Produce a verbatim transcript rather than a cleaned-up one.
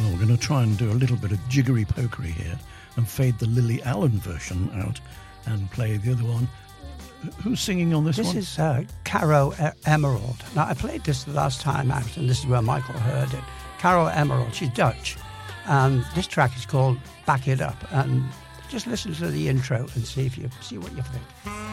Well, we're going to try and do a little bit of jiggery pokery here and fade the Lily Allen version out and play the other one. Who's singing on this, this one? This is uh, Caro e- Emerald. Now, I played this the last time out, and this is where Michael heard it. Caro Emerald, she's Dutch. And this track is called Back It Up. And just listen to the intro and see if you see what you think.